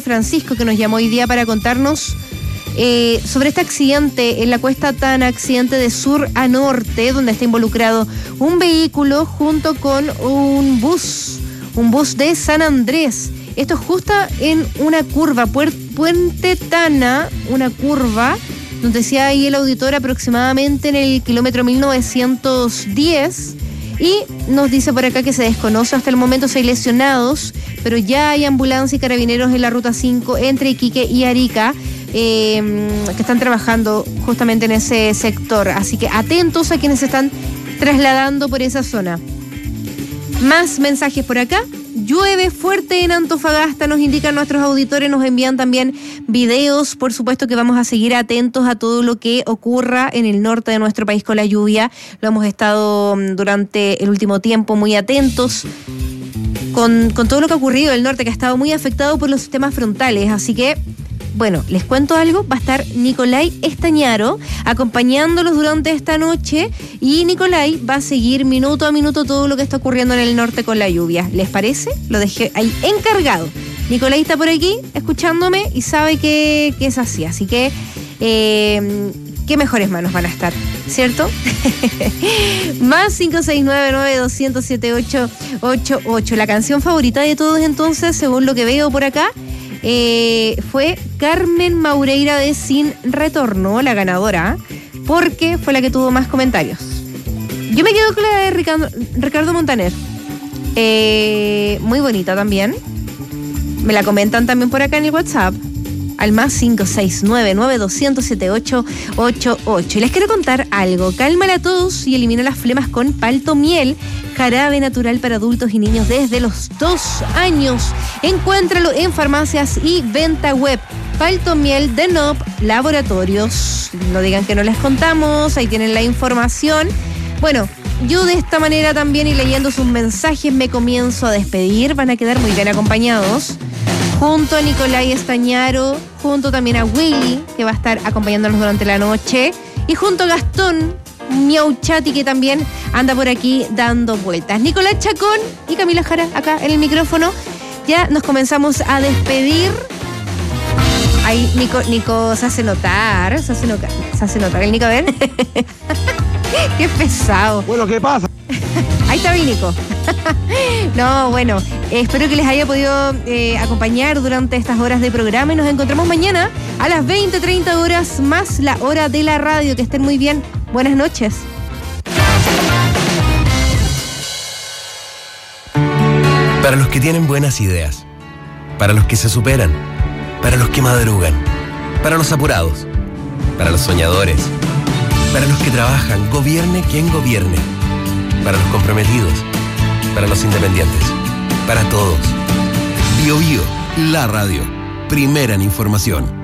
Francisco, que nos llamó hoy día para contarnos sobre este accidente en la Cuesta Tana, accidente de sur a norte, donde está involucrado un vehículo junto con un bus de San Andrés. Esto es justo en una curva, Puente Tana, una curva, donde decía ahí el auditor, aproximadamente en el kilómetro 1910, y nos dice por acá que se desconoce hasta el momento si hay lesionados, pero ya hay ambulancia y carabineros en la ruta 5 entre Iquique y Arica, que están trabajando justamente en ese sector, así que atentos a quienes se están trasladando por esa zona. Más mensajes por acá. Llueve fuerte en Antofagasta, nos indican nuestros auditores, nos envían también videos. Por supuesto que vamos a seguir atentos a todo lo que ocurra en el norte de nuestro país con la lluvia. Lo hemos estado durante el último tiempo muy atentos con todo lo que ha ocurrido en el norte, que ha estado muy afectado por los sistemas frontales. Así que, bueno, les cuento algo, va a estar Nicolai Estañaro acompañándolos durante esta noche, y Nicolai va a seguir minuto a minuto todo lo que está ocurriendo en el norte con la lluvia. ¿Les parece? Lo dejé ahí encargado. Nicolai está por aquí escuchándome y sabe que es así que qué mejores manos van a estar, ¿cierto? Más 569-9200-7888. La canción favorita de todos entonces, según lo que veo por acá, fue Carmen Maureira de Sin Retorno, la ganadora, porque fue la que tuvo más comentarios. Yo me quedo con la de Ricardo Montaner, muy bonita también. Me la comentan también por acá en el WhatsApp, al más 569-9200-7888. Y les quiero contar algo. Cálmala a todos y elimina las flemas con Palto Miel, jarabe natural para adultos y niños desde los 2 años. Encuéntralo en farmacias y venta web. Palto Miel de NOP Laboratorios. No digan que no les contamos, ahí tienen la información. Bueno, yo de esta manera también, y leyendo sus mensajes, me comienzo a despedir. Van a quedar muy bien acompañados, junto a Nicolai Estañaro, junto también a Willy, que va a estar acompañándonos durante la noche, y junto a Gastón Miauchati, que también anda por aquí dando vueltas. Nicolás Chacón y Camila Jara acá en el micrófono. Ya nos comenzamos a despedir. Ahí Nico se hace notar el Nico, a ver. Qué pesado. Bueno, ¿qué pasa? Ahí está mi Nico. No, bueno, espero que les haya podido acompañar durante estas horas de programa, y nos encontramos mañana a las 20:30 horas, más la hora de la radio. Que estén muy bien. Buenas noches. Para los que tienen buenas ideas, para los que se superan, para los que madrugan, para los apurados, para los soñadores, para los que trabajan, gobierne quien gobierne, para los comprometidos, para los independientes, para todos. Bio Bio, la radio, primera en información.